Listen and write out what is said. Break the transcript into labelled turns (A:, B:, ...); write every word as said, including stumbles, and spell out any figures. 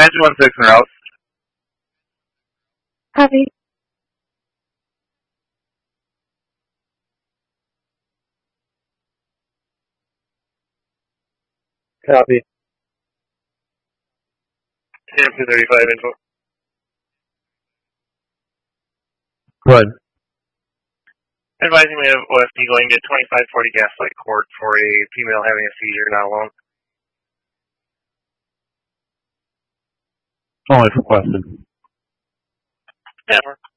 A: Engine one six and route.
B: Copy.
C: Copy.
A: T M two thirty-five info.
C: Go ahead.
A: Advising we have O S D going to twenty-five forty Gaslight Court for a female having a seizure, not alone.
C: Only for question.
A: Never.